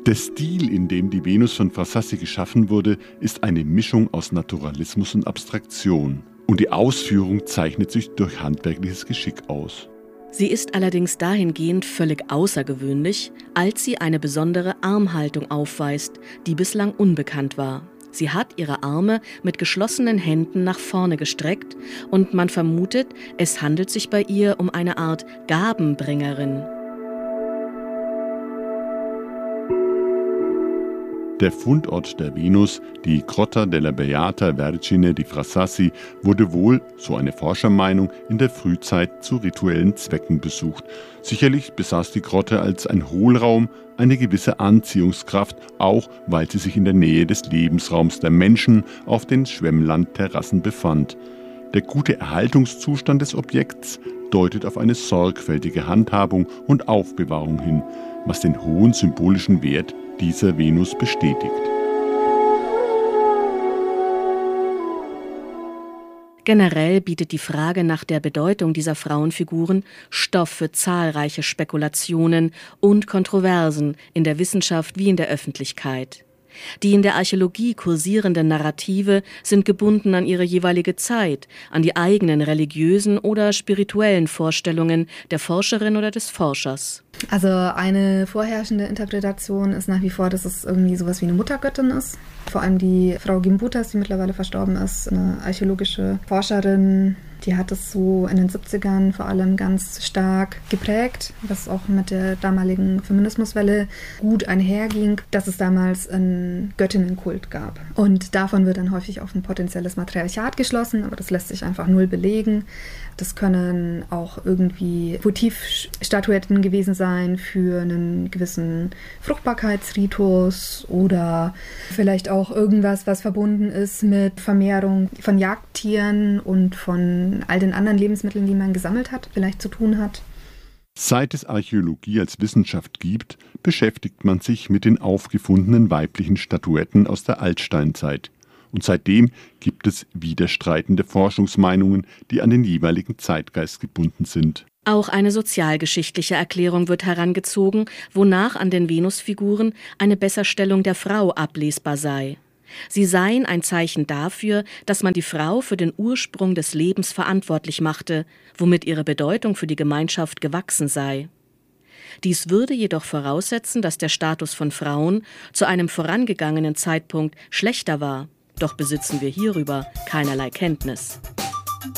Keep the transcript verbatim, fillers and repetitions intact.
Der Stil, in dem die Venus von Frassassi geschaffen wurde, ist eine Mischung aus Naturalismus und Abstraktion. Und die Ausführung zeichnet sich durch handwerkliches Geschick aus. Sie ist allerdings dahingehend völlig außergewöhnlich, als sie eine besondere Armhaltung aufweist, die bislang unbekannt war. Sie hat ihre Arme mit geschlossenen Händen nach vorne gestreckt und man vermutet, es handelt sich bei ihr um eine Art Gabenbringerin. Der Fundort der Venus, die Grotta della Beata Vergine di Frassassi, wurde wohl, so eine Forschermeinung, in der Frühzeit zu rituellen Zwecken besucht. Sicherlich besaß die Grotte als ein Hohlraum eine gewisse Anziehungskraft, auch weil sie sich in der Nähe des Lebensraums der Menschen auf den Schwemmlandterrassen befand. Der gute Erhaltungszustand des Objekts deutet auf eine sorgfältige Handhabung und Aufbewahrung hin, was den hohen symbolischen Wert dieser Venus bestätigt. Generell bietet die Frage nach der Bedeutung dieser Frauenfiguren Stoff für zahlreiche Spekulationen und Kontroversen in der Wissenschaft wie in der Öffentlichkeit. Die in der Archäologie kursierenden Narrative sind gebunden an ihre jeweilige Zeit, an die eigenen religiösen oder spirituellen Vorstellungen der Forscherin oder des Forschers. Also eine vorherrschende Interpretation ist nach wie vor, dass es irgendwie sowas wie eine Muttergöttin ist. Vor allem die Frau Gimbutas, die mittlerweile verstorben ist, eine archäologische Forscherin, die hat es so in den siebzigern vor allem ganz stark geprägt, was auch mit der damaligen Feminismuswelle gut einherging, dass es damals einen Göttinnenkult gab. Und davon wird dann häufig auf ein potenzielles Matriarchat geschlossen, aber das lässt sich einfach null belegen. Das können auch irgendwie Votivstatuetten gewesen sein für einen gewissen Fruchtbarkeitsritus oder vielleicht auch irgendwas, was verbunden ist mit Vermehrung von Jagdtieren und von all den anderen Lebensmitteln, die man gesammelt hat, vielleicht zu tun hat. Seit es Archäologie als Wissenschaft gibt, beschäftigt man sich mit den aufgefundenen weiblichen Statuetten aus der Altsteinzeit. Und seitdem gibt es widerstreitende Forschungsmeinungen, die an den jeweiligen Zeitgeist gebunden sind. Auch eine sozialgeschichtliche Erklärung wird herangezogen, wonach an den Venusfiguren eine Besserstellung der Frau ablesbar sei. Sie seien ein Zeichen dafür, dass man die Frau für den Ursprung des Lebens verantwortlich machte, womit ihre Bedeutung für die Gemeinschaft gewachsen sei. Dies würde jedoch voraussetzen, dass der Status von Frauen zu einem vorangegangenen Zeitpunkt schlechter war. Doch besitzen wir hierüber keinerlei Kenntnis.